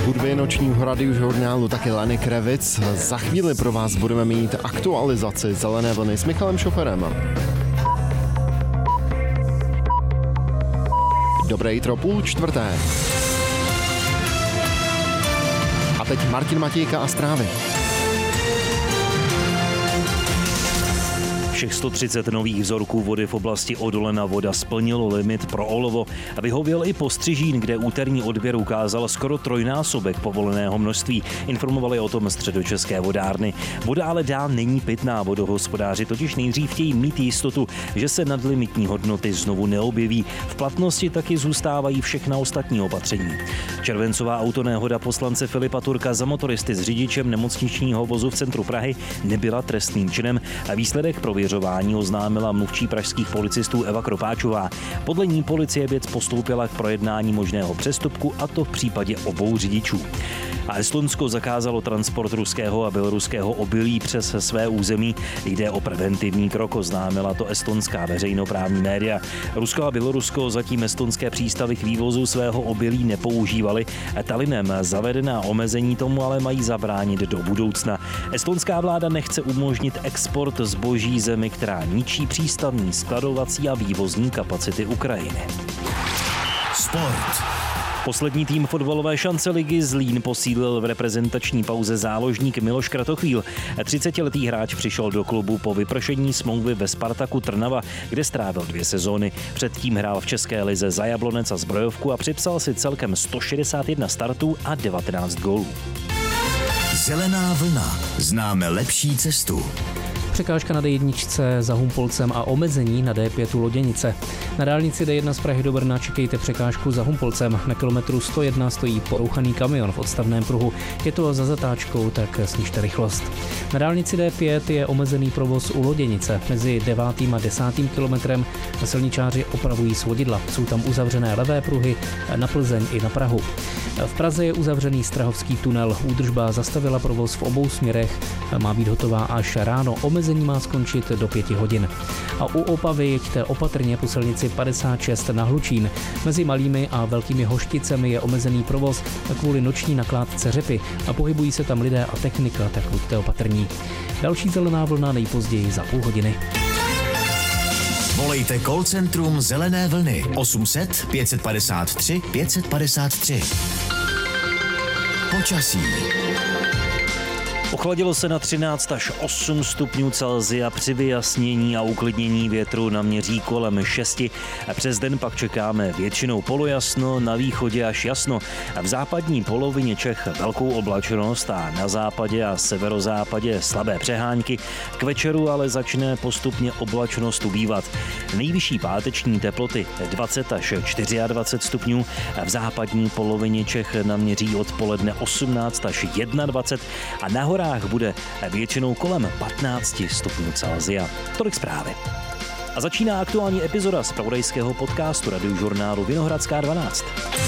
hudby nočního radiožurnálu taky Lenny Kravitz. Za chvíli pro vás budeme mít aktualizaci Zelené vlny s Michalem Šoferem. Dobré jitro, 3:30. A teď Martin Matějka a zprávy. Všech 130 nových vzorků vody v oblasti Odolena Voda splnilo limit pro olovo a vyhověl i Postřižín, kde úterní odběr ukázal skoro trojnásobek povoleného množství. Informovali o tom Středočeské vodárny. Voda ale dál není pitná. Vodohospodáři totiž nejdřív chtějí mít jistotu, že se nadlimitní hodnoty znovu neobjeví. V platnosti taky zůstávají všechna ostatní opatření. Červencová autonehoda poslance Filipa Turka za motoristy s řidičem nemocničního vozu v centru Prahy nebyla trestným činem a výsledek prověřování oznámila mluvčí pražských policistů Eva Kropáčová. Podle ní policie věc postoupila k projednání možného přestupku, a to v případě obou řidičů. A Estonsko zakázalo transport ruského a běloruského obilí přes své území. Jde o preventivní krok, oznámila to estonská veřejnoprávní média. Rusko a Bělorusko zatím estonské přístavy k vývozu svého obilí nepoužívali. Tallinnem zavedená omezení tomu ale mají zabránit do budoucna. Estonská vláda nechce umožnit export zboží zemi, která ničí přístavní, skladovací a vývozní kapacity Ukrajiny. Sport. Poslední tým fotbalové šance ligy Zlín posílil v reprezentační pauze záložník Miloš Kratochvíl. 30letý hráč přišel do klubu po vypršení smlouvy ve Spartaku Trnava, kde strávil 2 sezóny. Předtím hrál v české lize za Jablonec a Zbrojovku a připsal si celkem 161 startů a 19 gólů. Zelená vlna. Známe lepší cestu. Překážka na D1 za Humpolcem a omezení na D5 Loděnice. Na dálnici D1 z Prahy do Brna čekejte překážku za Humpolcem. Na kilometru 101 stojí porouchaný kamion v odstavném pruhu. Je to za zatáčkou, tak snižte rychlost. Na dálnici D5 je omezený provoz u Loděnice. Mezi 9. a 10. kilometrem silničáři opravují svodidla. Jsou tam uzavřené levé pruhy na Plzeň i na Prahu. V Praze je uzavřený Strahovský tunel. Údržba zastavila provoz v obou směrech. Má být hotová až ráno. Omezení má skončit do 5 hodin. A u Opavy jeďte opatrně po silnici 56 na Hlučín. Mezi Malými a Velkými Hošticemi je omezený provoz kvůli noční nakládce řepy a pohybují se tam lidé a technika, tak buďte opatrní. Další zelená vlna nejpozději za půl hodiny. Volejte call centrum Zelené vlny 800 553 553. Počasí. Ochladilo se na 13 až 8 stupňů Celsia, při vyjasnění a uklidnění větru naměří kolem 6. Přes den pak čekáme většinou polojasno, na východě až jasno. V západní polovině Čech velkou oblačnost a na západě a severozápadě slabé přehánky. K večeru ale začne postupně oblačnost ubývat. Nejvyšší páteční teploty 20 až 24 stupňů. V západní polovině Čech naměří odpoledne 18 až 21 a na horách bude většinou kolem 15 stupňů Celsia. Tolik zprávy. A začíná aktuální epizoda z zpravodajského podcastu radiožurnálu Vinohradská 12.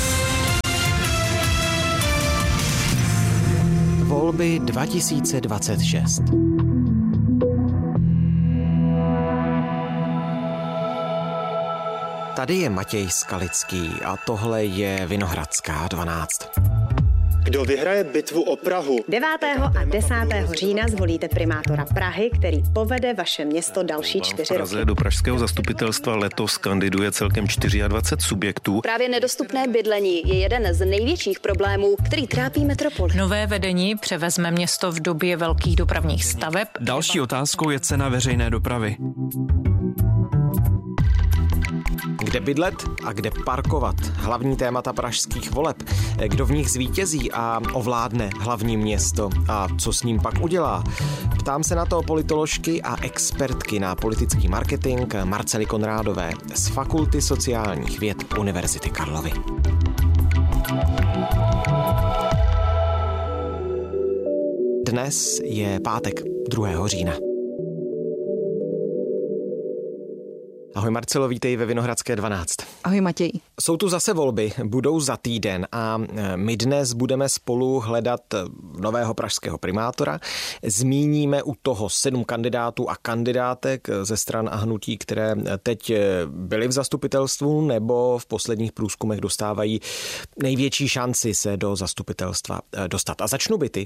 Volby 2026. Tady je Matěj Skalický a tohle je Vinohradská 12. Kdo vyhraje bitvu o Prahu? 9. a 10. října zvolíte primátora Prahy, který povede vaše město další 4 roky. V Praze do pražského zastupitelstva letos kandiduje celkem 24 subjektů. Právě nedostupné bydlení je jeden z největších problémů, který trápí metropoli. Nové vedení převezme město v době velkých dopravních staveb. Další otázkou je cena veřejné dopravy. Kde bydlet a kde parkovat? Hlavní témata pražských voleb. Kdo v nich zvítězí a ovládne hlavní město? A co s ním pak udělá? Ptám se na to politoložky a expertky na politický marketing Marcely Konrádové z Fakulty sociálních věd Univerzity Karlovy. Dnes je pátek 2. října. Ahoj Marcelo, vítej ve Vinohradské 12. Ahoj Matěj. Jsou tu zase volby, budou za týden a my dnes budeme spolu hledat nového pražského primátora. Zmíníme u toho 7 kandidátů a kandidátek ze stran a hnutí, které teď byly v zastupitelstvu nebo v posledních průzkumech dostávají největší šanci se do zastupitelstva dostat. A začnu byty.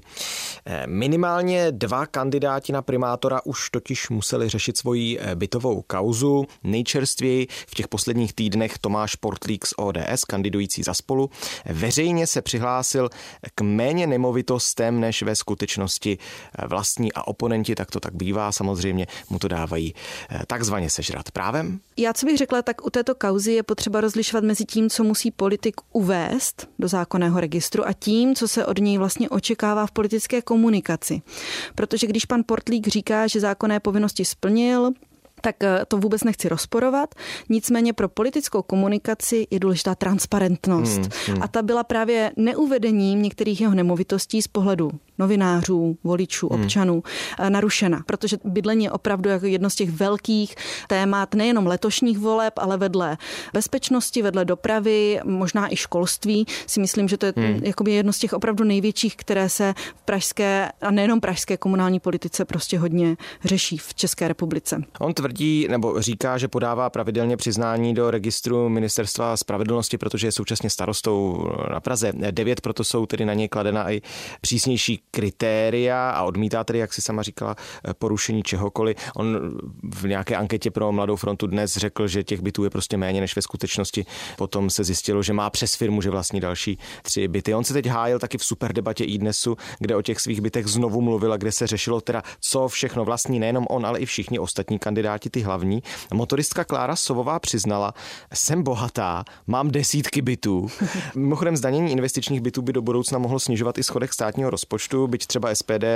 Minimálně 2 kandidáti na primátora už totiž museli řešit svoji bytovou kauzu. Nejčerstvěji v těch posledních týdnech Tomáš Portlík z ODS, kandidující za Spolu, veřejně se přihlásil k méně nemovitostem, než ve skutečnosti vlastní, a oponenti, tak to tak bývá, samozřejmě mu to dávají takzvaně sežrat. Právem? Já co bych řekla, tak u této kauzy je potřeba rozlišovat mezi tím, co musí politik uvést do zákonného registru, a tím, co se od něj vlastně očekává v politické komunikaci. Protože když pan Portlík říká, že zákonné povinnosti splnil, tak to vůbec nechci rozporovat. Nicméně pro politickou komunikaci je důležitá transparentnost. A ta byla právě neuvedením některých jeho nemovitostí z pohledu novinářů, voličů, občanů narušena. Protože bydlení je opravdu jako jedno z těch velkých témat nejenom letošních voleb, ale vedle bezpečnosti, vedle dopravy, možná i školství. Si myslím, že to je jakoby jedno z těch opravdu největších, které se v pražské a nejenom pražské komunální politice prostě hodně řeší v České republice. On tvrdí nebo říká, že podává pravidelně přiznání do registru Ministerstva spravedlnosti, protože je současně starostou na Praze 9, proto jsou tedy na něj kladena i přísnější kritéria a odmítá tedy, jak si sama říkala, porušení čehokoliv. On v nějaké anketě pro Mladou frontu dnes řekl, že těch bytů je prostě méně než ve skutečnosti. Potom se zjistilo, že má přes firmu, že vlastní další 3 byty. On se teď hájil taky v superdebatě iDnesu, kde o těch svých bytech znovu mluvil a kde se řešilo teda, co všechno vlastní nejenom on, ale i všichni ostatní kandidáti, ty hlavní. Motoristka Klára Sovová přiznala: jsem bohatá, mám desítky bytů. Mimochodem zdanění investičních bytů by do budoucna mohlo snižovat i schodek státního rozpočtu, byť třeba SPD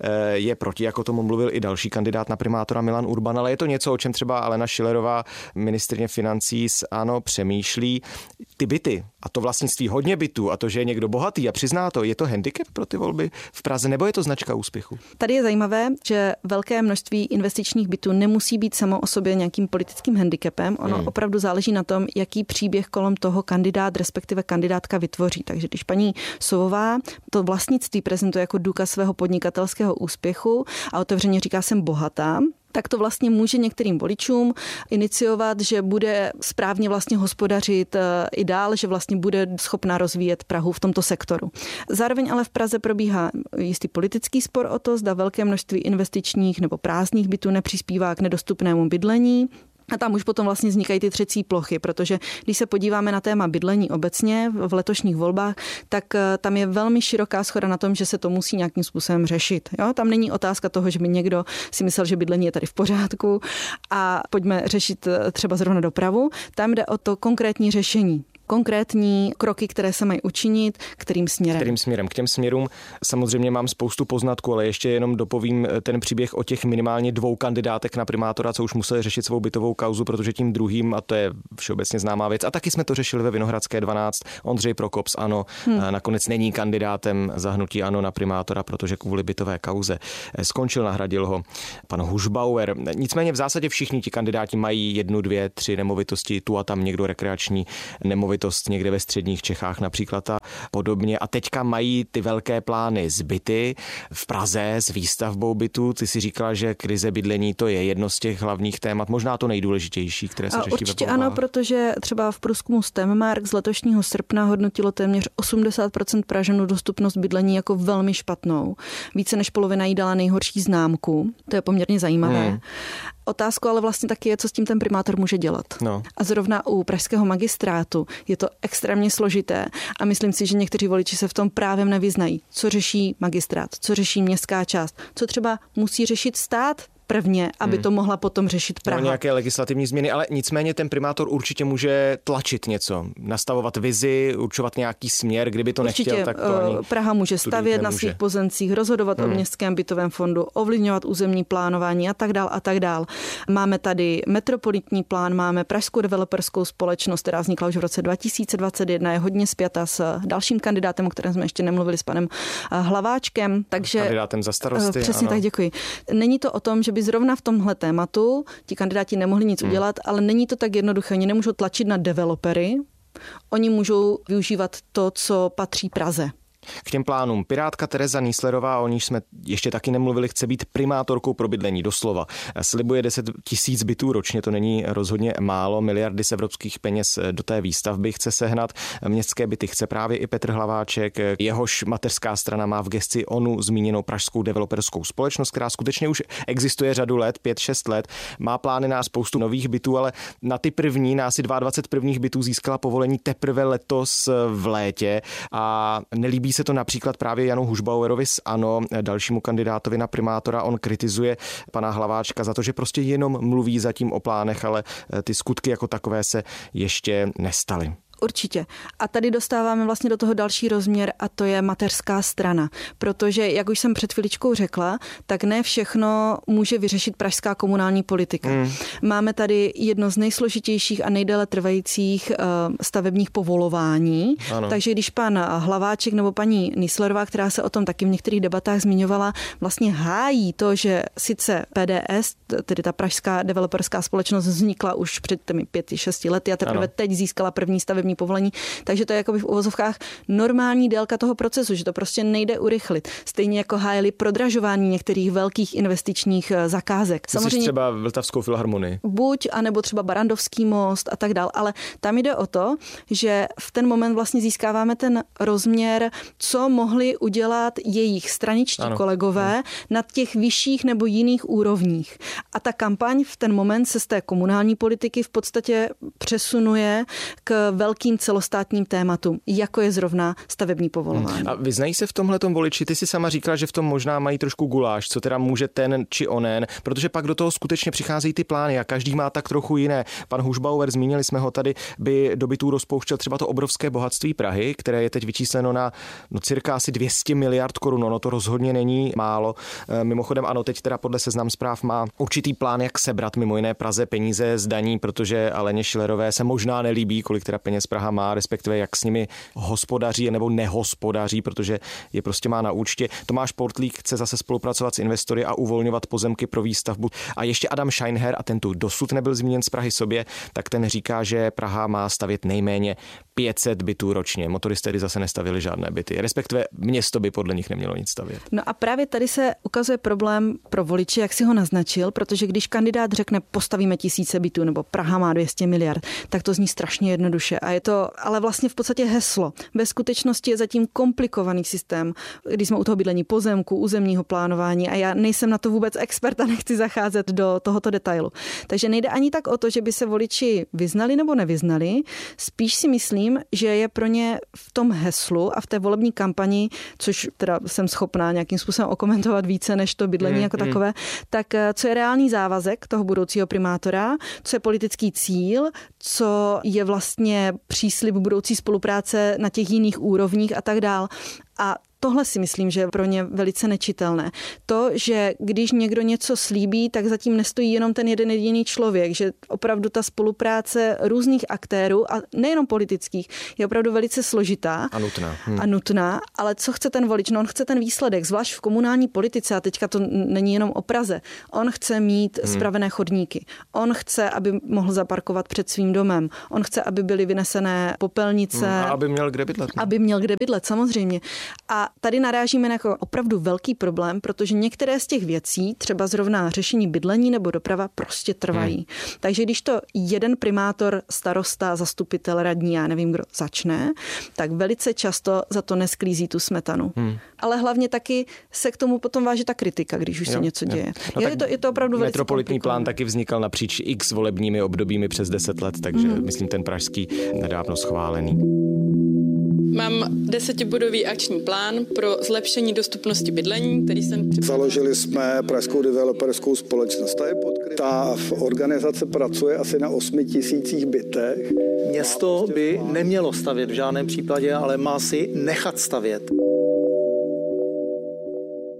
je proti, jako tomu mluvil i další kandidát na primátora Milan Urban, ale je to něco, o čem třeba Alena Schillerová, ministryně financí z ANO, přemýšlí. Ty byty a to vlastnictví hodně bytů a to, že je někdo bohatý a přizná to, je to handicap pro ty volby v Praze, nebo je to značka úspěchu? Tady je zajímavé, že velké množství investičních bytů nemusí být samo o sobě nějakým politickým handicapem. Ono opravdu záleží na tom, jaký příběh kolem toho kandidát, respektive kandidátka vytvoří. Takže když paní Sovová to vlastnictví prezentuje jako důkaz svého podnikatelského úspěchu a otevřeně říká, jsem bohatá, tak to vlastně může některým voličům iniciovat, že bude správně vlastně hospodařit i dál, že vlastně bude schopná rozvíjet Prahu v tomto sektoru. Zároveň ale v Praze probíhá jistý politický spor o to, zda velké množství investičních nebo prázdných bytů nepřispívá k nedostupnému bydlení. A tam už potom vlastně vznikají ty třecí plochy, protože když se podíváme na téma bydlení obecně v letošních volbách, tak tam je velmi široká shoda na tom, že se to musí nějakým způsobem řešit. Jo? Tam není otázka toho, že by někdo si myslel, že bydlení je tady v pořádku a pojďme řešit třeba zrovna dopravu. Tam jde o to konkrétní řešení. Konkrétní kroky, které se mají učinit, kterým směrem. K těm směrům samozřejmě mám spoustu poznatků, ale ještě jenom dopovím ten příběh o těch minimálně 2 kandidátek na primátora, co už museli řešit svou bytovou kauzu, protože tím druhým, a to je všeobecně známá věc, a taky jsme to řešili ve Vinohradské 12, Ondřej Prokop z ANO nakonec není kandidátem za hnutí ANO na primátora, protože kvůli bytové kauze skončil, nahradil ho pan Hušbauer. Nicméně v zásadě všichni ti kandidáti mají 1, 2, 3 nemovitosti, tu a tam někdo rekreační nemovitost někde ve středních Čechách například a podobně. A teďka mají ty velké plány s byty v Praze, s výstavbou bytů. Ty si říkala, že krize bydlení to je jedno z těch hlavních témat, možná to nejdůležitější, které se řeší. Určitě ano, protože třeba v průzkumu Stemmark z letošního srpna hodnotilo téměř 80% Pražanů dostupnost bydlení jako velmi špatnou. Více než polovina jí dala nejhorší známku. To je poměrně zajímavé. Otázku ale vlastně taky je, co s tím ten primátor může dělat. A zrovna u pražského magistrátu je to extrémně složité a myslím si, že někteří voliči se v tom právem nevyznají. Co řeší magistrát, co řeší městská část, co třeba musí řešit stát prvně, aby to mohla potom řešit Praha. Nějaké legislativní změny, ale nicméně ten primátor určitě může tlačit něco, nastavovat vizi, určovat nějaký směr, kdyby to určitě nechtěl, tak to ani Praha může stavět na svých pozemcích, rozhodovat o městském bytovém fondu, ovlivňovat územní plánování a tak dál. Máme tady metropolitní plán, máme Pražskou developerskou společnost, která vznikla už v roce 2021, je hodně spjata s dalším kandidátem, o kterém jsme ještě nemluvili, s panem Hlaváčkem, takže kandidátem za starosty. Přesně ano. tak, děkuji. Není to o tom, že by by zrovna v tomhle tématu ti kandidáti nemohli nic udělat, ale není to tak jednoduché. Oni nemůžou tlačit na developery, oni můžou využívat to, co patří Praze. K těm plánům. Pirátka Tereza Nieslerová, o níž jsme ještě taky nemluvili, chce být primátorkou pro bydlení, doslova. Slibuje 10 000 bytů ročně, to není rozhodně málo, miliardy z evropských peněz do té výstavby chce sehnat. Městské byty chce právě i Petr Hlaváček, jehož mateřská strana má v gesci onu zmíněnou pražskou developerskou společnost, která skutečně už existuje řadu let, 5-6 let, má plány na spoustu nových bytů, ale na ty první, na asi 22 prvních bytů získala povolení teprve letos v létě a nelíbí se to například právě Janu Hušbauerovi z ANO, dalšímu kandidátovi na primátora. On kritizuje pana Hlaváčka za to, že prostě jenom mluví zatím o plánech, ale ty skutky jako takové se ještě nestaly. Určitě. A tady dostáváme vlastně do toho další rozměr a to je mateřská strana. Protože, jak už jsem před chviličkou řekla, tak ne všechno může vyřešit pražská komunální politika. Máme tady jedno z nejsložitějších a nejdéle trvajících stavebních povolování. Ano. Takže když pan Hlaváček nebo paní Nieslerová, která se o tom taky v některých debatách zmiňovala, vlastně hájí to, že sice PDS, tedy ta pražská developerská společnost, vznikla už před těmi 5-6 lety a teprve teď získala první stavební povolení, takže to je jakoby v uvozovkách normální délka toho procesu, že to prostě nejde urychlit. Stejně jako hájili prodražování některých velkých investičních zakázek. Samozřejmě třeba Vltavskou filharmonii. Buď, anebo třeba Barandovský most a tak dál, ale tam jde o to, že v ten moment vlastně získáváme ten rozměr, co mohli udělat jejich straničtí kolegové na těch vyšších nebo jiných úrovních. A ta kampaň v ten moment se z té komunální politiky v podstatě přesunuje k velkým celostátním tématům, jako je zrovna stavební povolování. A vyznají se v tomhletom voliči? Ty si sama říkala, že v tom možná mají trošku guláš, co teda může ten či onen, protože pak do toho skutečně přicházejí ty plány a každý má tak trochu jiné. Pan Hušbauer, zmínili jsme ho tady, by do bytů rozpouštěl třeba to obrovské bohatství Prahy, které je teď vyčísleno na cirka asi 200 miliard korun. No to rozhodně není málo. Mimochodem ano, teď teda podle Seznam Zpráv má určitý plán, jak sebrat mimo jiné Praze peníze z daní, protože Aleně Schillerové se možná nelíbí, kolik teda peněz Praha má, respektive jak s nimi hospodaří nebo nehospodaří, protože je prostě má na účtě. Tomáš Portlík chce zase spolupracovat s investory a uvolňovat pozemky pro výstavbu. A ještě Adam Scheinher, a ten tu dosud nebyl zmíněn z Prahy sobě, tak ten říká, že Praha má stavět nejméně 500 bytů ročně. Motoristé zase nestavili žádné byty, respektive město by podle nich nemělo nic stavět. No a právě tady se ukazuje problém pro voliče, jak si ho naznačil, protože když kandidát řekne postavíme 1000 bytů nebo Praha má 200 miliard, tak to zní strašně jednoduše a je to ale vlastně v podstatě heslo. Ve skutečnosti je zatím komplikovaný systém, když jsme u toho bydlení pozemku, územního plánování a já nejsem na to vůbec expert a nechci zacházet do tohoto detailu. Takže nejde ani tak o to, že by se voliči vyznali nebo nevyznali, spíš si myslím, že je pro ně v tom heslu a v té volební kampani, což teda jsem schopná nějakým způsobem okomentovat více než to bydlení jako takové, tak co je reálný závazek toho budoucího primátora, co je politický cíl, co je vlastně příslib budoucí spolupráce na těch jiných úrovních a tak dál. A tohle si myslím, že je pro ně velice nečitelné. To, že když někdo něco slíbí, tak zatím nestojí jenom ten jeden jediný člověk, že opravdu ta spolupráce různých aktérů a nejenom politických je opravdu velice složitá a nutná, ale co chce ten volič? No on chce ten výsledek, zvlášť v komunální politice a teďka to není jenom o Praze. On chce mít spravené chodníky. On chce, aby mohl zaparkovat před svým domem. On chce, aby byly vynesené popelnice. A aby měl kde bydlet. Aby měl kde bydlet, samozřejmě. A tady narážíme na jako opravdu velký problém, protože některé z těch věcí, třeba zrovna řešení bydlení nebo doprava, prostě trvají. Takže když to jeden primátor, starosta, zastupitel, radní, já nevím, kdo začne, tak velice často za to nesklízí tu smetanu. Ale hlavně taky se k tomu potom váže ta kritika, když už se něco děje. No je to opravdu velice metropolitní plán taky vznikal napříč x volebními obdobími přes 10 let, takže myslím ten pražský nedávno schválený. Mám 10bodový akční plán pro zlepšení dostupnosti bydlení, který jsem připravil. Založili jsme Pražskou developerskou společnost. Ta je podkrytá. Organizace pracuje asi na 8 000 bytech. Město by nemělo stavět v žádném případě, ale má si nechat stavět.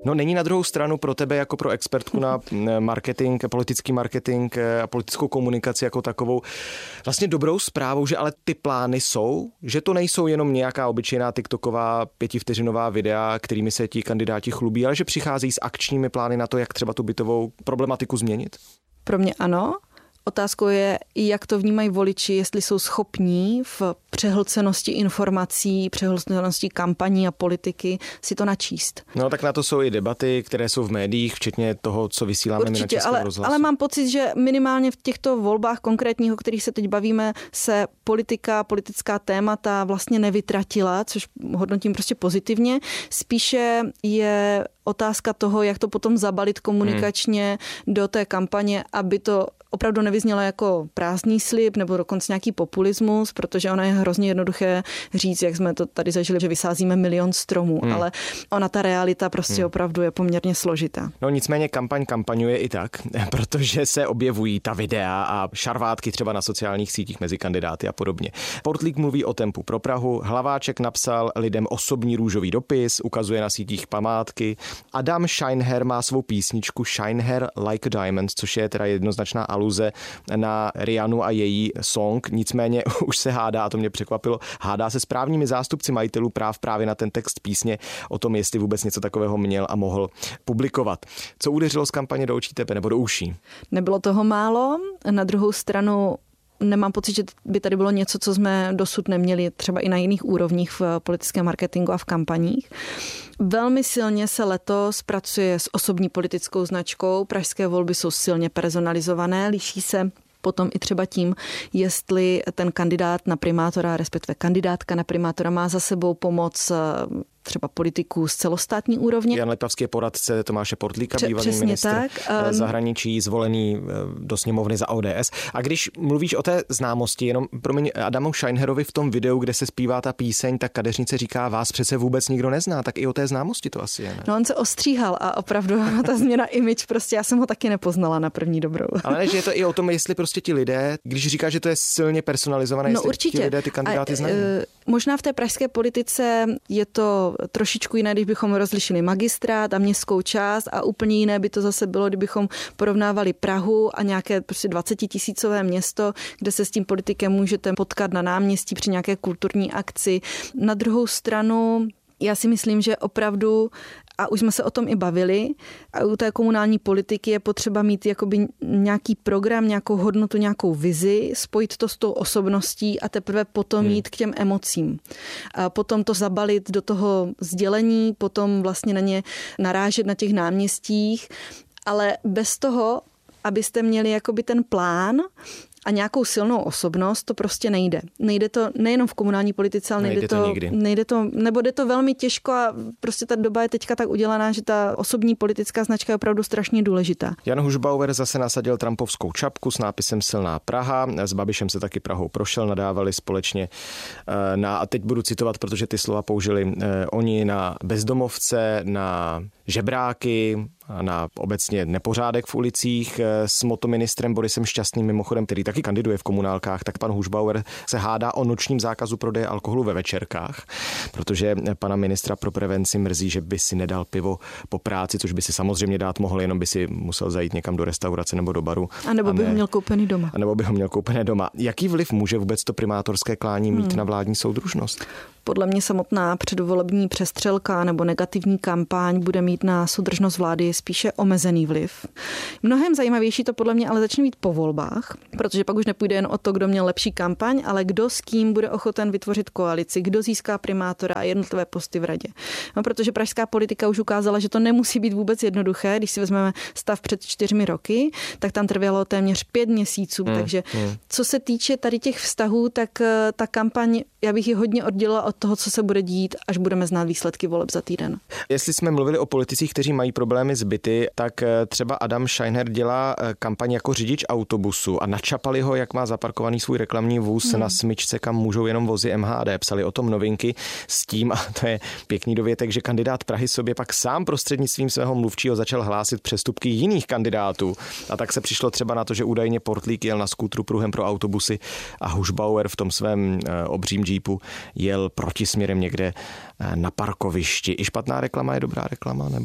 No není na druhou stranu pro tebe jako pro expertku na marketing, politický marketing a politickou komunikaci jako takovou vlastně dobrou zprávou, že ale ty plány jsou, že to nejsou jenom nějaká obyčejná TikToková 5vteřinová videa, kterými se ti kandidáti chlubí, ale že přichází s akčními plány na to, jak třeba tu bytovou problematiku změnit? Pro mě ano. Otázkou je, jak to vnímají voliči, jestli jsou schopní v přehlcenosti informací, přehlcenosti kampaní a politiky si to načíst. No tak na to jsou i debaty, které jsou v médiích, včetně toho, co vysíláme my na Českém rozhlasu. Ale mám pocit, že minimálně v těchto volbách konkrétních, o kterých se teď bavíme, se politická témata vlastně nevytratila, což hodnotím prostě pozitivně. Spíše je otázka toho, jak to potom zabalit komunikačně do té kampaně, aby to opravdu nevyznělo jako prázdný slib nebo dokonce nějaký populismus, protože ono je hrozně jednoduché říct, jak jsme to tady zažili, že vysázíme 1 milion stromů, ale ona ta realita prostě opravdu je poměrně složitá. No nicméně kampaňuje i tak, protože se objevují ta videa a šarvátky třeba na sociálních sítích mezi kandidáty a podobně. Portlík mluví o tempu pro Prahu, Hlaváček napsal lidem osobní růžový dopis, ukazuje na sítích památky. Adam Scheinher má svou písničku Scheinher Like a Diamond, což je teda jednoznačná aluze na Rihannu a její song. Nicméně už se hádá, a to mě překvapilo, hádá se s právními zástupci majitelů práv právě na ten text písně o tom, jestli vůbec něco takového měl a mohl publikovat. Co udeřilo z kampaně do očí tebe nebo do uší? Nebylo toho málo. Na druhou stranu nemám pocit, že by tady bylo něco, co jsme dosud neměli třeba i na jiných úrovních v politickém marketingu a v kampaních. Velmi silně se letos pracuje s osobní politickou značkou. Pražské volby jsou silně personalizované, liší se potom i třeba tím, jestli ten kandidát na primátora, respektive kandidátka na primátora má za sebou pomoc třeba politiků z celostátní úrovně. Jan Letavský je poradce Tomáše Portlíka, bývalý ministr zahraničí, zvolený do sněmovny za ODS. A když mluvíš o té známosti, jenom promiň, Adamu Scheinherovi v tom videu, kde se zpívá ta píseň, tak kadeřnice říká, vás přece vůbec nikdo nezná, tak i o té známosti to asi je, ne? No on se ostříhal a opravdu ta změna image, prostě já jsem ho taky nepoznala na první dobrou. Ale ne, že je to i o tom, jestli prostě ti lidé, když říká, že to je silně personalizované, no, jestli určitě. Ti lidé ty kandidáty znají. Možná v té pražské politice je to trošičku jiné, když bychom rozlišili magistrát a městskou část a úplně jiné by to zase bylo, kdybychom porovnávali Prahu a nějaké prostě 20 000 město, kde se s tím politikem můžete potkat na náměstí při nějaké kulturní akci. Na druhou stranu já si myslím, že opravdu, a už jsme se o tom i bavili, a u té komunální politiky je potřeba mít jakoby nějaký program, nějakou hodnotu, nějakou vizi, spojit to s tou osobností a teprve potom jít k těm emocím. A potom to zabalit do toho sdělení, potom vlastně na ně narážet na těch náměstích, ale bez toho, abyste měli jakoby ten plán a nějakou silnou osobnost, to prostě nejde. Nejde to nejenom v komunální politice, ale nejde to, nebo jde to velmi těžko a prostě ta doba je teďka tak udělaná, že ta osobní politická značka je opravdu strašně důležitá. Jan Hušbauer zase nasadil trumpovskou čapku s nápisem Silná Praha. S Babišem se taky Prahou prošel, nadávali společně a teď budu citovat, protože ty slova použili oni, na bezdomovce, na žebráky, na obecně nepořádek v ulicích. S motoministrem Borisem Šťastným, mimochodem, který taky kandiduje v komunálkách, tak pan Hušbauer se hádá o nočním zákazu prodeje alkoholu ve večerkách, protože pana ministra pro prevenci mrzí, že by si nedal pivo po práci, což by si samozřejmě dát mohl, jenom by si musel zajít někam do restaurace nebo do baru. A nebo by ho měl koupený doma. A nebo by ho měl koupené doma. Jaký vliv může vůbec to primátorské klání mít na vládní soudružnost? Podle mě samotná předvolební přestřelka nebo negativní kampaň bude mít na soudržnost vlády spíše omezený vliv. Mnohem zajímavější to podle mě ale začne být po volbách, protože pak už nepůjde jen o to, kdo měl lepší kampaň, ale kdo s kým bude ochoten vytvořit koalici, kdo získá primátora a jednotlivé posty v radě. No, protože pražská politika už ukázala, že to nemusí být vůbec jednoduché. Když si vezmeme stav před 4 roky, tak tam trvalo téměř 5 měsíců. Takže co se týče tady těch vztahů, tak ta kampaň, já bych ji hodně oddělila od toho, co se bude dít, až budeme znát výsledky voleb za týden. Jestli jsme mluvili o politicích, kteří mají problémy s byty, tak třeba Adam Scheinher dělá kampaň jako řidič autobusu a načapali ho, jak má zaparkovaný svůj reklamní vůz na smyčce, kam můžou jenom vozy MHD. Psali o tom Novinky s tím, a to je pěkný dovětek, že kandidát Prahy sobě pak sám prostřednictvím svého mluvčího začal hlásit přestupky jiných kandidátů. A tak se přišlo třeba na to, že údajně Portlík jel na skútru pruhem pro autobusy a Hušbauer v tom svém obřím džípu jel protisměrem někde na parkovišti. I špatná reklama je dobrá reklama, nebo?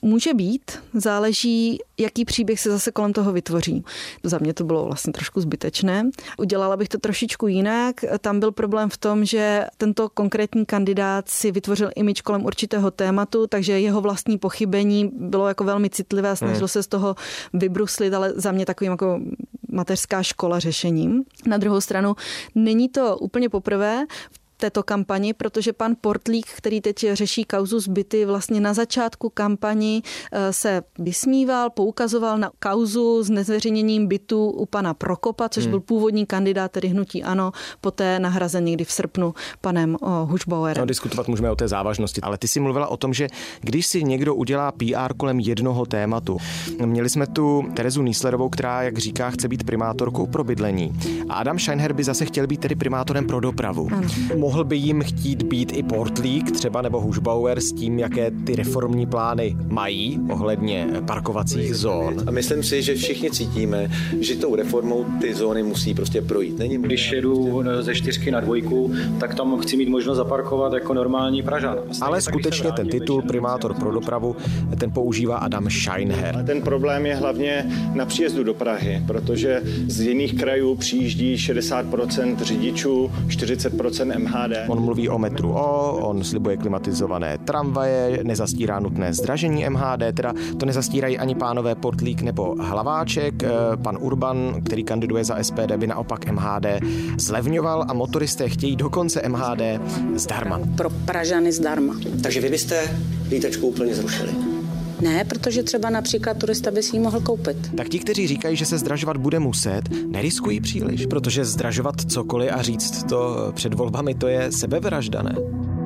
Může být, záleží, jaký příběh se zase kolem toho vytvoří. Za mě to bylo vlastně trošku zbytečné. Udělala bych to trošičku jinak. Tam byl problém v tom, že tento konkrétní kandidát si vytvořil image kolem určitého tématu, takže jeho vlastní pochybení bylo jako velmi citlivé a snažil se z toho vybruslit, ale za mě takovým jako mateřská škola řešením. Na druhou stranu není to úplně poprvé této kampani, protože pan Portlík, který teď řeší kauzu zbyty, vlastně na začátku kampani se vysmíval, poukazoval na kauzu s nezveřejněním bytu u pana Prokopa, což byl původní kandidát, tedy hnutí ANO, poté nahrazen někdy v srpnu panem Hušbauerem. No, diskutovat můžeme o té závažnosti, ale ty si mluvila o tom, že když si někdo udělá PR kolem jednoho tématu. Měli jsme tu Terezu Nieslerovou, která, jak říká, chce být primátorkou pro bydlení. A Adam Scheinher by zase chtěl být tedy primátorem pro dopravu. Ano. Mohl by jim chtít být i Portlík třeba nebo Hušbauer s tím, jaké ty reformní plány mají ohledně parkovacích zón. A myslím si, že všichni cítíme, že tou reformou ty zóny musí prostě projít. Když jedu ze 4 na 2, tak tam chci mít možnost zaparkovat jako normální Pražan. Ale skutečně ten titul primátor pro dopravu, ten používá Adam Scheinher. Ten problém je hlavně na příjezdu do Prahy, protože z jiných krajů přijíždí 60% řidičů, 40% MHD. On mluví o metru on slibuje klimatizované tramvaje, nezastírá nutné zdražení MHD, teda to nezastírají ani pánové Portlík nebo Hlaváček. Pan Urban, který kandiduje za SPD, by naopak MHD zlevňoval a motoristé chtějí dokonce MHD zdarma. Pro Pražany zdarma. Takže vy byste lítečku úplně zrušili? Ne, protože třeba například turista by si ji mohl koupit. Tak ti, kteří říkají, že se zdražovat bude muset, neriskují příliš, protože zdražovat cokoliv a říct to před volbami, to je sebevražda, ne?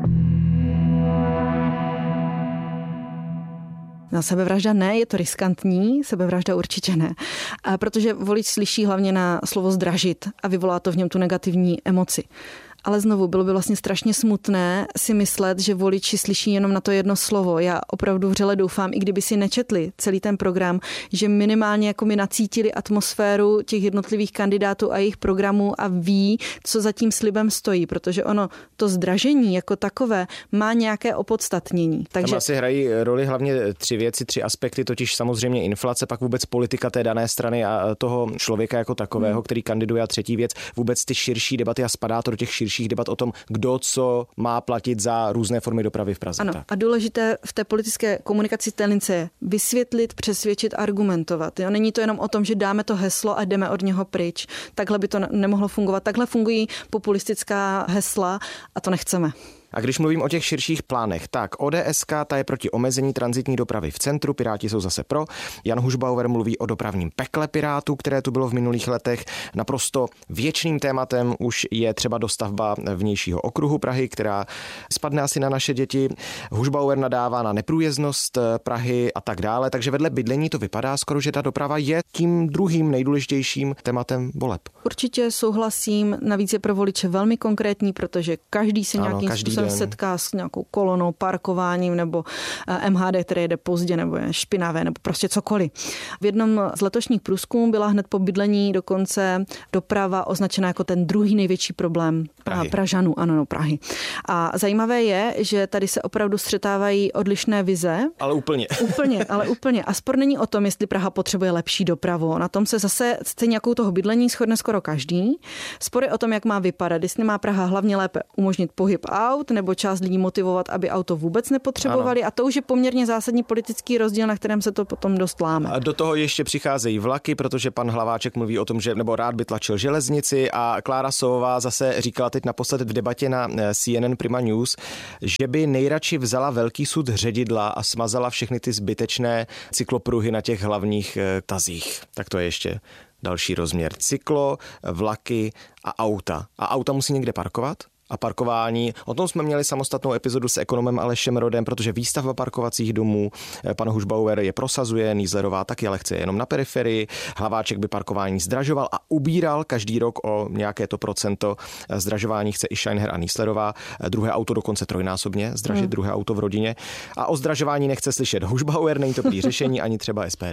Na sebevražda ne, je to riskantní, sebevražda určitě ne. A protože volič slyší hlavně na slovo zdražit a vyvolá to v něm tu negativní emoci. Ale znovu, bylo by vlastně strašně smutné si myslet, že voliči slyší jenom na to jedno slovo. Já opravdu vřele doufám, i kdyby si nečetli celý ten program, že minimálně jako mi nacítili atmosféru těch jednotlivých kandidátů a jejich programů a ví, co za tím slibem stojí, protože ono, to zdražení jako takové má nějaké opodstatnění. Takže tam asi hrají roli hlavně 3 věci, 3 aspekty, totiž samozřejmě inflace, pak vůbec politika té dané strany a toho člověka jako takového, který kandiduje, a třetí věc, vůbec ty širší debaty a spadá to do těch širších debat o tom, kdo co má platit za různé formy dopravy v Praze. Ano, tak. A důležité v té politické komunikaci té lince je vysvětlit, přesvědčit, argumentovat. Jo? Není to jenom o tom, že dáme to heslo a jdeme od něho pryč. Takhle by to nemohlo fungovat. Takhle fungují populistická hesla a to nechceme. A když mluvím o těch širších plánech, tak ODSK, ta je proti omezení tranzitní dopravy v centru, Piráti jsou zase pro. Jan Hušbauer mluví o dopravním pekle Pirátů, které tu bylo v minulých letech. Naprosto věčným tématem už je třeba dostavba vnějšího okruhu Prahy, která spadne asi na naše děti. Hušbauer nadává na neprůjezdnost Prahy a tak dále, takže vedle bydlení to vypadá skoro, že ta doprava je tím druhým nejdůležitějším tématem voleb. Určitě souhlasím, navíc je pro voliče velmi konkrétní, protože každý se nějakým způsobem setká s nějakou kolonou, parkováním nebo MHD, které jede pozdě nebo je špinavé nebo prostě cokoliv. V jednom z letošních průzkumů byla hned po bydlení dokonce doprava označena jako ten druhý největší problém Pražanů, Prahy. A zajímavé je, že tady se opravdu střetávají odlišné vize. Ale úplně. Úplně. A spor není o tom, jestli Praha potřebuje lepší dopravu. Na tom se zase stejně jako u toho bydlení shodne skoro každý. Spor je o tom, jak má vypadat. Jestli má Praha hlavně lépe umožnit pohyb aut, nebo část lidí motivovat, aby auto vůbec nepotřebovali. Ano. A to už je poměrně zásadní politický rozdíl, na kterém se to potom dost láme. A do toho ještě přicházejí vlaky, protože pan Hlaváček mluví o tom, že nebo rád by tlačil železnici, a Klára Sovová zase říkala teď naposled v debatě na CNN Prima News, že by nejradši vzala velký sud ředidla a smazala všechny ty zbytečné cyklopruhy na těch hlavních tazích. Tak to je ještě další rozměr. Cyklo, vlaky a auta. A auta musí někde parkovat? A parkování. O tom jsme měli samostatnou epizodu s ekonomem Alešem Rodem, protože výstavba parkovacích domů pan Hušbauer je prosazuje, Nieslerová taky, ale chce jenom na periferii. Hlaváček by parkování zdražoval a ubíral každý rok o nějaké to procento zdražování, chce i Scheinher a Nieslerová. Druhé auto dokonce trojnásobně zdražit, druhé auto v rodině. A o zdražování nechce slyšet Hušbauer, není to prý řešení ani třeba SPD.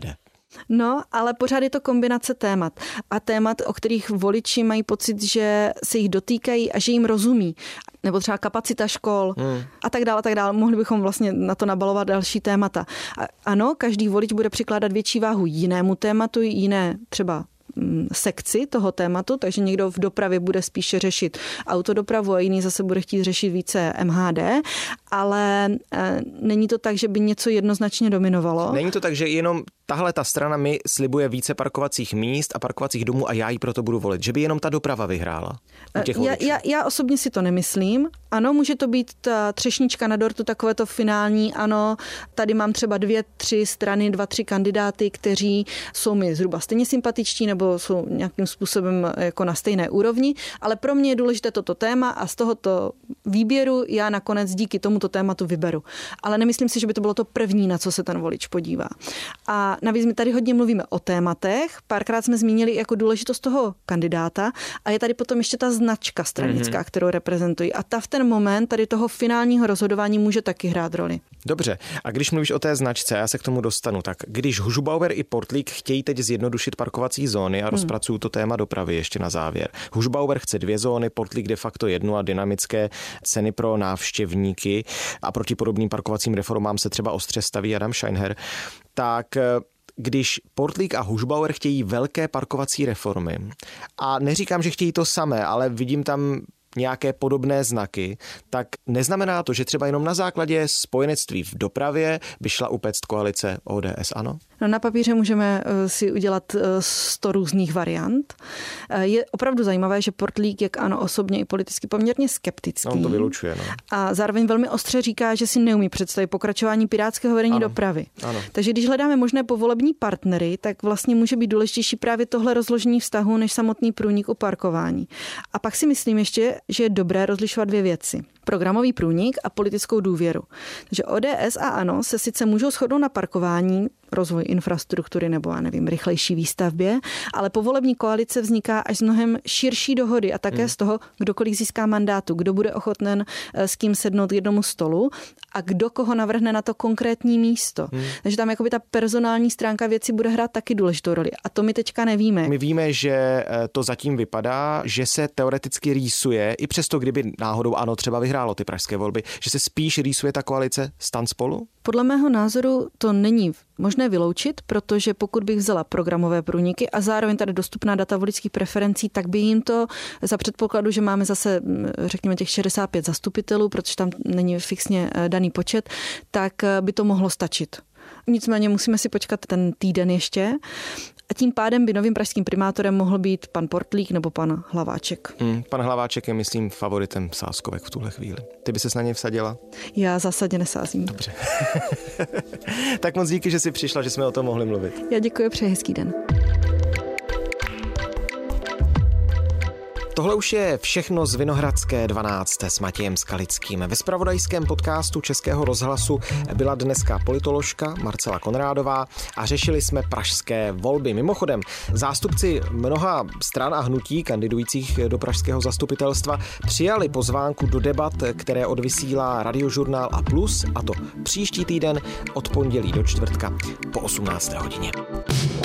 No, ale pořád je to kombinace témat. A témat, o kterých voliči mají pocit, že se jich dotýkají a že jim rozumí. Nebo třeba kapacita škol a tak dále, a tak dále. Mohli bychom vlastně na to nabalovat další témata. A ano, každý volič bude přikládat větší váhu jinému tématu, jiné třeba sekci toho tématu, takže někdo v dopravě bude spíše řešit autodopravu a jiný zase bude chtít řešit více MHD, ale není to tak, že by něco jednoznačně dominovalo. Není to tak, že jenom tahle ta strana mi slibuje více parkovacích míst a parkovacích domů a já ji proto budu volit, že by jenom ta doprava vyhrála u těch voličů. Já osobně si to nemyslím. Ano, může to být ta třešnička na dortu, takové to finální, ano, tady mám třeba 2-3 strany, 2-3 kandidáty, kteří jsou mi zhruba stejně sympatičtí nebo jsou nějakým způsobem jako na stejné úrovni, ale pro mě je důležité toto téma a z tohoto výběru já nakonec díky tomuto tématu vyberu. Ale nemyslím si, že by to bylo to první, na co se ten volič podívá. A navíc my tady hodně mluvíme o tématech, párkrát jsme zmínili jako důležitost toho kandidáta a je tady potom ještě ta značka stranická, kterou reprezentují. A ta v ten moment tady toho finálního rozhodování může taky hrát roli. Dobře, a když mluvíš o té značce, já se k tomu dostanu, tak když Hušbauer i Portlík chtějí teď zjednodušit parkovací zóny a rozpracují to téma dopravy ještě na závěr. Hušbauer chce 2 zóny, Portlík de facto 1 a dynamické ceny pro návštěvníky a proti podobným parkovacím reformám se třeba ostře staví Adam Scheinher, tak když Portlík a Hušbauer chtějí velké parkovací reformy a neříkám, že chtějí to samé, ale vidím tam nějaké podobné znaky, tak neznamená to, že třeba jenom na základě spojenectví v dopravě by šla upéct koalice ODS ANO? No, na papíře můžeme si udělat 100 různých variant. Je opravdu zajímavé, že Portlík, jak ANO osobně i politicky poměrně skeptický. On to vylučuje, no. A zároveň velmi ostře říká, že si neumí představit pokračování pirátského vedení dopravy. Ano. Takže když hledáme možné povolební partnery, tak vlastně může být důležitější právě tohle rozložení vztahu než samotný průnik o parkování. A pak si myslím ještě, že je dobré rozlišovat 2 věci. Programový průnik a politickou důvěru. Takže ODS a ANO se sice můžou shodnout na parkování, rozvoj infrastruktury nebo, já nevím, rychlejší výstavbě, ale povolební koalice vzniká až z mnohem širší dohody a také z toho, kdo kolik získá mandátu, kdo bude ochoten s kým sednout k jednomu stolu a kdo koho navrhne na to konkrétní místo. Takže tam jakoby ta personální stránka věci bude hrát taky důležitou roli. A to my teďka nevíme. My víme, že to zatím vypadá, že se teoreticky rýsuje, i přesto, kdyby náhodou ANO třeba vyhrálo ty pražské volby, že se spíš rýsuje ta koalice STAN spolu? Podle mého názoru to není možné vyloučit, protože pokud bych vzala programové průniky a zároveň tady dostupná data voličských preferencí, tak by jim to za předpokladu, že máme zase, řekněme, těch 65 zastupitelů, protože tam není fixně daný počet, tak by to mohlo stačit. Nicméně musíme si počkat ten týden ještě. A tím pádem by novým pražským primátorem mohl být pan Portlík nebo pan Hlaváček. Pan Hlaváček je, myslím, favoritem sázkovek v tuhle chvíli. Ty by ses na něj vsadila? Já zásadně nesázím. Dobře. Tak moc díky, že jsi přišla, že jsme o tom mohli mluvit. Já děkuji, přeji hezký den. Tohle už je všechno z Vinohradské 12 s Matějem Skalickým. Ve zpravodajském podcastu Českého rozhlasu byla dneska politoložka Marcela Konrádová a řešili jsme pražské volby. Mimochodem, zástupci mnoha stran a hnutí kandidujících do pražského zastupitelstva přijali pozvánku do debat, které odvysílá Radiožurnál a Plus, a to příští týden od pondělí do čtvrtka po 18. hodině.